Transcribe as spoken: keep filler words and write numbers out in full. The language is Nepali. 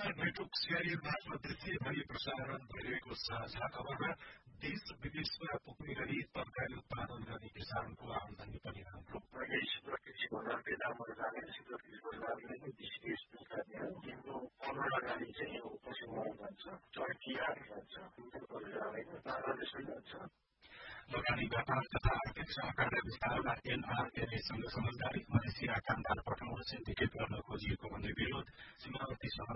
नेटवर्क सीआईएन मार्फत देशैभरि प्रसारण भइरहेको साझा खबरमा देश विदेशमा पुग्ने गरी तरकारी उत्पादन गर्ने किसानको आमदानी पनि राम्रो। कृषि बजारकै दामहरू जाने कृषि बजारले बिस तीस पैसा दिनु पन्ध्र लगानी चाहिँ पश्चिम बङ्गाल जान्छ, चर्किया जान्छ, बङ्गलादेशै जान्छ। लगानी व्यापार तथा आर्थिक सहकार्य विस्तारमा एनआरएनएसँग समझदारी। मलेसिया कामदार पठाउन सिन्डिकेट गर्न खोजिएको भन्ने विरोध। सीमावर्ती